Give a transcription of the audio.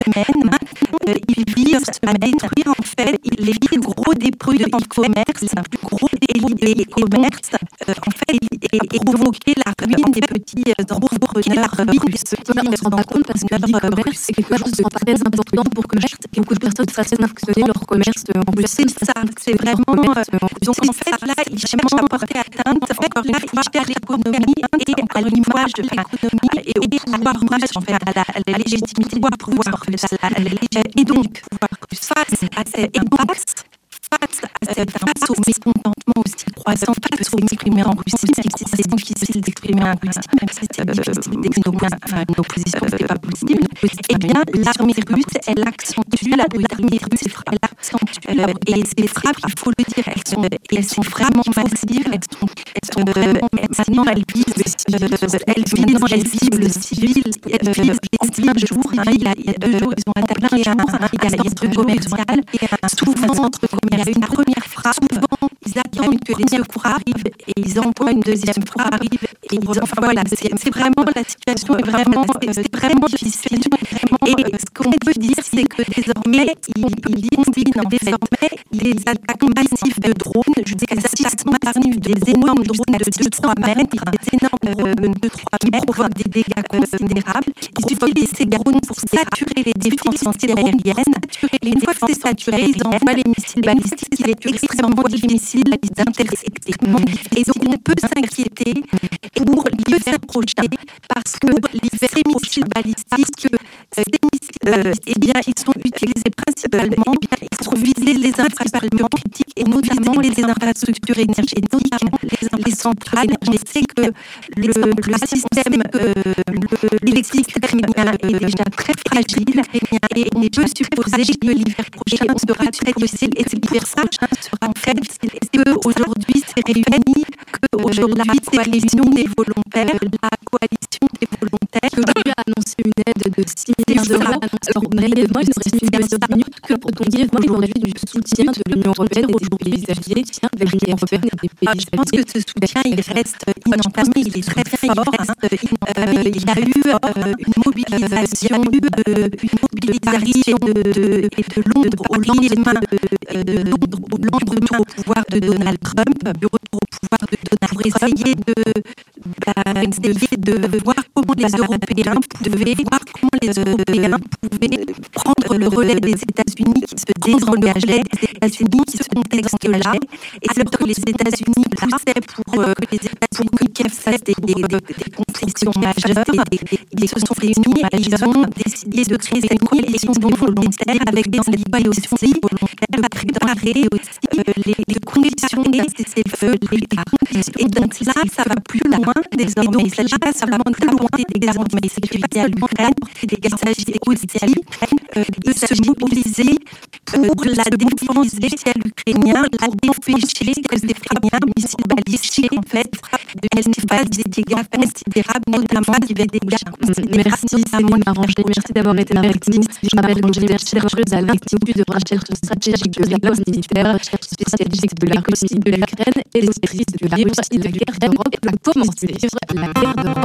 semaine, ils visent à détruire en fait les plus gros dépôts de e-commerce, les plus gros e-commerce, en fait, et provoquer la ruine des petits entrepreneurs. On se rend pas compte parce que l'e-commerce, c'est quelque chose de très important pour que beaucoup de personnes fassent fonctionner leur commerce en plus. C'est ça, c'est vraiment... Donc en fait, là, ils cherchent à porter atteinte, encore là, ils cherchent l'économie et à l'image de l'économie et au pouvoir russe, en fait, à la légitimité du pouvoir russe. Et donc, face à cette impasse, face au mécontentement aussi croissant qui peut s'exprimer en Russie, même si c'est difficile d'exprimer en Russie, même si c'est difficile d'exprimer une opposition, c'est pas possible, eh bien, l'armée russe, elle accentue la brutalité russe, elle accentue, et ces frappes, il faut le dire, elles sont vraiment massives, elles sont vraiment, maintenant, elles ciblent le civil, elles visent des jours, il y a 2 jours, ils ont attaqué un centre commercial, souvent, il y a une première frappe, souvent, ils attendent que les secours arrivent et ils envoient une deuxième frappe. Et enfin voilà, c'est vraiment, la situation est vraiment difficile. Et ce qu'on peut dire, c'est que désormais, ils combinent désormais les attaques massives de drones, jusqu'à 600 massifs, des énormes drones de 2-3 mètres, qui provoquent des dégâts considérables. Ils utilisent ces drones pour saturer les défenses antiaériennes. Et une fois que c'est saturé, ils envoient les missiles balistiques. Il est extrêmement difficile d'intercepter. Et donc, on peut s'inquiéter pour l'hiver prochain, parce que ces missiles balistiques, eh bien, ils sont utilisés principalement pour viser les infrastructures critiques et notamment les infrastructures énergétiques, les centrales. Je sais que le système électrique est déjà très fragile et on peut supposer que l'hiver prochain sera très difficile. Et c'est pour ça en fait, qu'aujourd'hui c'est réuni, qu'aujourd'hui c'est l'union des volontaires, la coalition des volontaires. Aujourd'hui a annoncé une aide de 6 milliards d'euros. Alors, brièvement, il nous reste une petite minute. Que peut-on dire aujourd'hui du soutien de l'Union européenne aux pays alliés de l'Union européenne et des pays alliés? Je pense que ce soutien, il reste inentamé, il est très fort. Il y a eu une mobilisation de Londres au lendemain retour au pouvoir de Donald Trump, du retour au pouvoir de Donald pour essayer de voir comment les Européens pouvaient prendre le relais des États-Unis qui se désengageaient, des États-Unis qui se contexte-là. Et c'est pour les États-Unis poussaient pour que Kiev fasse des concessions majeures. Ils se sont réunis et ils ont décidé de créer cette coalition volontaire avec des négociations volontaires à préparer aussi les conditions des cessez-le-feu de l'État. Et donc là, ça va plus loin désormais. Ça va plus loin désormais. C'est à l'Ukraine, il s'agit aussi à l'Ukraine de se mobiliser pour la défense des ciels ukrainiens, pour empêcher que ces Ukrainiens missiles balistiques en fait ne fassent des dégâts considérables, notamment des dégâts. Merci Céline Arranger, merci d'avoir été avec nous. Je m'appelle Angélique chercheuse à l'Institut de recherche stratégique de la militaire, spécialiste de la Russie, de l'Ukraine et spécialiste de la Russie de la guerre d'Europe. Comment suivre la guerre d'Europe?